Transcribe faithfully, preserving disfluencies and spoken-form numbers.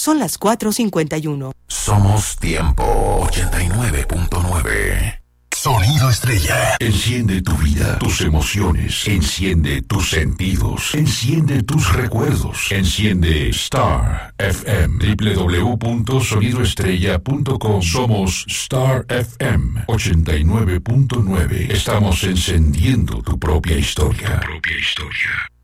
Son las cuatro cincuenta y uno. Somos Tiempo ochenta y nueve punto nueve. Sonido Estrella. Enciende tu vida, tus emociones. Enciende tus sentidos. Enciende tus recuerdos. Enciende Star F M. doble u doble u doble u punto sonido estrella punto com. Somos Star F M ochenta y nueve punto nueve. Estamos encendiendo tu propia historia. Tu propia historia.